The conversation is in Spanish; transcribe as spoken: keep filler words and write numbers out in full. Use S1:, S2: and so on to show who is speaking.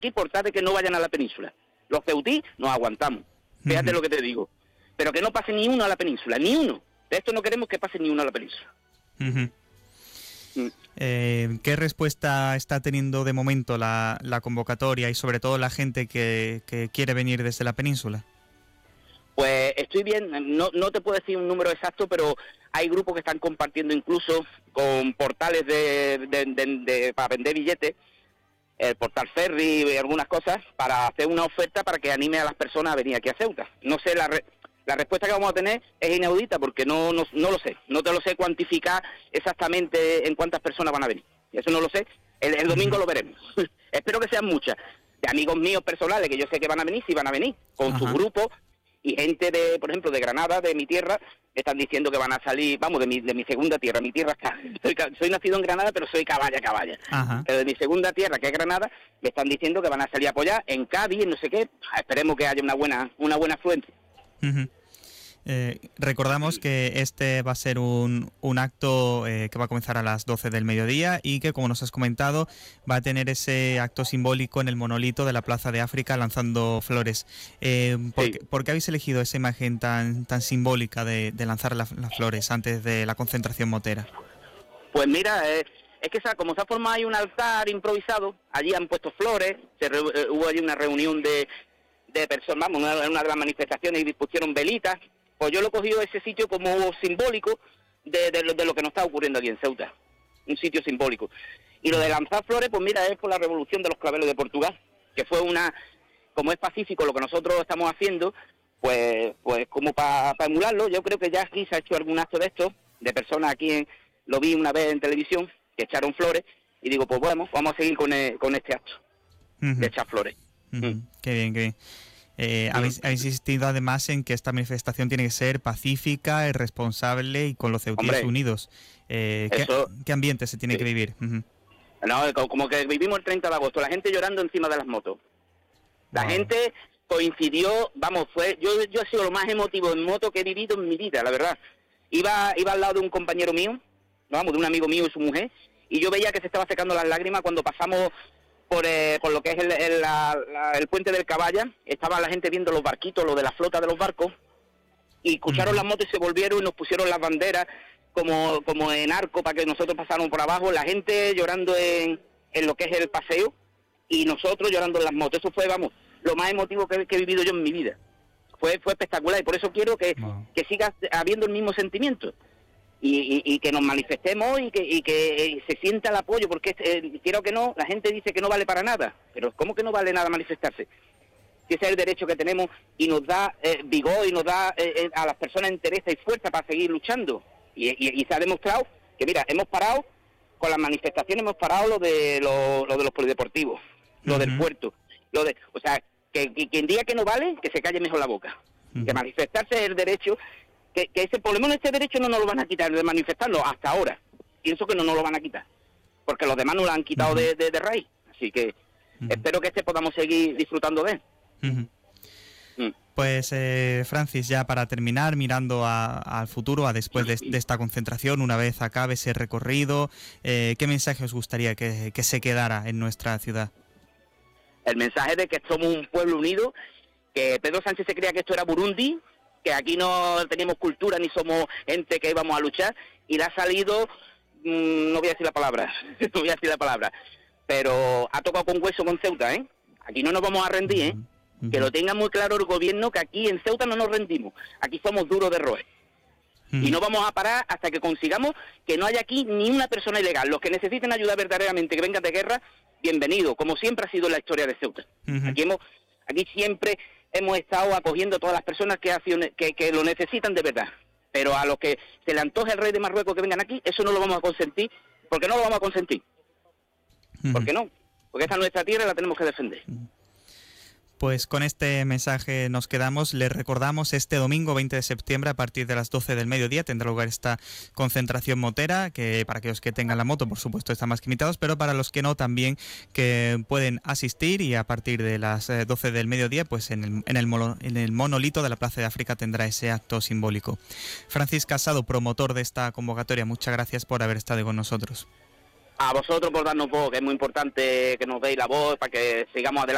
S1: aquí por tal de que no vayan a la península. Los ceutí nos aguantamos, fíjate uh-huh. lo que te digo. Pero que no pase ni uno a la península, ni uno. De esto no queremos que pase ni uno a la península.
S2: Uh-huh. Mm. Eh, ¿Qué respuesta está teniendo de momento la, la convocatoria y sobre todo la gente que, que quiere venir desde la península?
S1: Pues estoy bien, no, no te puedo decir un número exacto, pero hay grupos que están compartiendo incluso con portales de, de, de, de para vender billetes, el portal Ferry y algunas cosas, para hacer una oferta para que anime a las personas a venir aquí a Ceuta. No sé, la, re, la respuesta que vamos a tener es inaudita porque no, no, no lo sé, no te lo sé cuantificar exactamente en cuántas personas van a venir. Eso no lo sé, el, el domingo lo veremos. Espero que sean muchas, de amigos míos personales que yo sé que van a venir, sí van a venir, con sus grupos. Y gente de, por ejemplo, de Granada, de mi tierra, están diciendo que van a salir, vamos, de mi, de mi segunda tierra, mi tierra está, soy, soy nacido en Granada, pero soy caballa, caballa. Ajá. Pero de mi segunda tierra, que es Granada, me están diciendo que van a salir a apoyar en Cádiz, en no sé qué. Esperemos que haya una buena, una buena afluencia.
S2: Uh-huh. Eh, recordamos que este va a ser un, un acto eh, que va a comenzar a las doce del mediodía y que, como nos has comentado, va a tener ese acto simbólico en el monolito de la Plaza de África lanzando flores. Eh, ¿por, sí. qué, ¿Por qué habéis elegido esa imagen tan tan simbólica de, de lanzar la, las flores antes de la concentración motera?
S1: Pues mira, eh, es que como se ha formado ahí un altar improvisado, allí han puesto flores, se re, eh, hubo allí una reunión de, de personas, vamos, una, una de las manifestaciones y dispusieron velitas. Pues yo lo he cogido ese sitio como simbólico de, de, lo, de lo que nos está ocurriendo aquí en Ceuta. Un sitio simbólico. Y lo de lanzar flores, pues mira, es por la revolución de los claveles de Portugal, que fue una, como es pacífico lo que nosotros estamos haciendo, pues pues como para pa emularlo. Yo creo que ya aquí se ha hecho algún acto de esto, de personas aquí, en, lo vi una vez en televisión, que echaron flores, y digo, pues bueno, vamos a seguir con, el, con este acto, uh-huh. de echar flores.
S2: Uh-huh. Mm. Qué bien, qué bien. Eh, habéis, habéis insistido además en que esta manifestación tiene que ser pacífica, responsable y con los ceutíes Hombre, unidos. Eh, ¿qué, eso, ¿Qué ambiente se tiene sí. que vivir? Uh-huh.
S1: No, como que vivimos el treinta de agosto, la gente llorando encima de las motos. La wow. gente coincidió, vamos, fue yo yo he sido lo más emotivo en moto que he vivido en mi vida, la verdad. Iba iba al lado de un compañero mío, no, vamos, de un amigo mío y su mujer, y yo veía que se estaba secando las lágrimas cuando pasamos por, eh, por lo que es el, el, la, la, el puente del Caballa. Estaba la gente viendo los barquitos, lo de la flota de los barcos, y escucharon uh-huh. las motos y se volvieron y nos pusieron las banderas como como en arco para que nosotros pasáramos por abajo, la gente llorando en, en lo que es el paseo y nosotros llorando en las motos. Eso fue, vamos, lo más emotivo que, que he vivido yo en mi vida. Fue fue espectacular y por eso quiero que, wow. que siga habiendo el mismo sentimiento. Y, y, y que nos manifestemos y que, y que se sienta el apoyo, porque eh, quiero que no, la gente dice que no vale para nada, pero ¿cómo que no vale nada manifestarse? Si ese es el derecho que tenemos y nos da eh, vigor y nos da eh, eh, a las personas entereza y fuerza para seguir luchando. Y, y, y se ha demostrado que, mira, hemos parado, con las manifestaciones hemos parado lo de, lo, lo de los polideportivos, lo uh-huh. del puerto, lo de, o sea, que, que quien diga que no vale, que se calle mejor la boca. Uh-huh. Que manifestarse es el derecho. Que, que ese, por lo menos este derecho no nos lo van a quitar de manifestarlo hasta ahora. Pienso que no nos lo van a quitar, porque los demás nos lo han quitado uh-huh. de, de, de raíz. Así que uh-huh. espero que este podamos seguir disfrutando de él.
S2: Uh-huh. Mm. Pues eh, Francis, ya para terminar, mirando al futuro, a después de, de esta concentración, una vez acabe ese recorrido, eh, ¿qué mensaje os gustaría que, que se quedara en nuestra ciudad?
S1: El mensaje de que somos un pueblo unido, que Pedro Sánchez se creía que esto era Burundi, que aquí no teníamos cultura ni somos gente que íbamos a luchar, y le ha salido, mmm, no voy a decir la palabra, no voy a decir la palabra, pero ha tocado con hueso con Ceuta, ¿eh? Aquí no nos vamos a rendir, ¿eh? Uh-huh. Que lo tenga muy claro el gobierno, que aquí en Ceuta no nos rendimos, aquí somos duros de roer. Uh-huh. Y no vamos a parar hasta que consigamos que no haya aquí ni una persona ilegal. Los que necesiten ayuda verdaderamente, que vengan de guerra, bienvenido, como siempre ha sido la historia de Ceuta. Uh-huh. Aquí hemos, aquí siempre hemos estado acogiendo a todas las personas que, que, que lo necesitan de verdad. Pero a los que se le antoje el rey de Marruecos que vengan aquí, eso no lo vamos a consentir, porque no lo vamos a consentir. Uh-huh. ¿Por qué no? Porque esta es nuestra tierra y la tenemos que defender. Uh-huh.
S2: Pues con este mensaje nos quedamos. Les recordamos, este domingo veinte de septiembre a partir de las doce del mediodía tendrá lugar esta concentración motera, que para aquellos que tengan la moto por supuesto están más que invitados, pero para los que no también, que pueden asistir, y a partir de las doce del mediodía pues en el, en el, mono, en el monolito de la Plaza de África tendrá ese acto simbólico. Francis Casado, promotor de esta convocatoria, muchas gracias por haber estado con nosotros.
S1: A vosotros por darnos voz, que es muy importante que nos deis la voz para que sigamos adelante.